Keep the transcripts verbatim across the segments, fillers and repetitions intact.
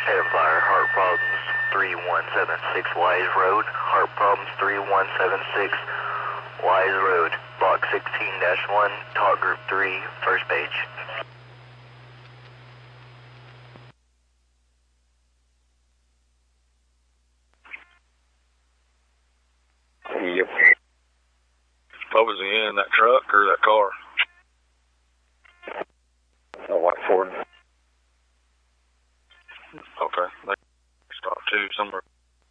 Head of fire, heart problems, three one seven six Wise Road. Heart problems, three one seven six Wise Road. Block sixteen dash one, talk group three, first page. Yep. What was he in, that truck or that car? A white Ford. Okay, they stopped too somewhere.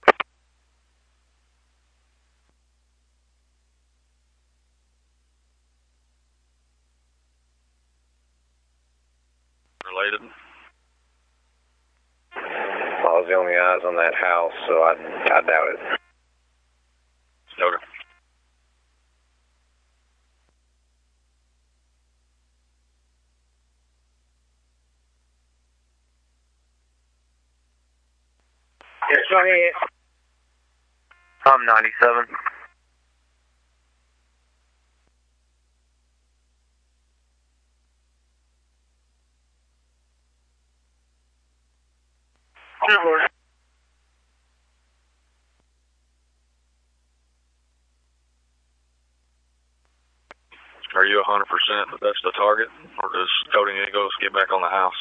Related? I was the only eyes on that house, so I, I doubt it. Okay. Yes, Johnny. I'm ninety-seven. Sure. Are you one hundred percent that that's the target? Or does Cody need to go get back on the house?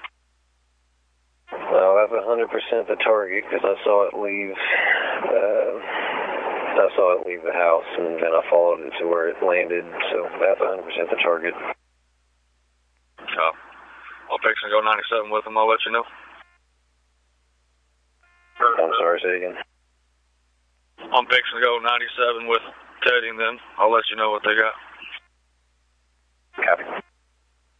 Well, that's one hundred percent the target because I saw it leave. Uh, I saw it leave the house, and then I followed it to where it landed. So that's one hundred percent the target. Uh, I'll fix and go ninety-seven with him. I'll let you know. I'm sorry, say it again. I'm fixing to go ninety-seven with Teddy, and then I'll let you know what they got. Copy.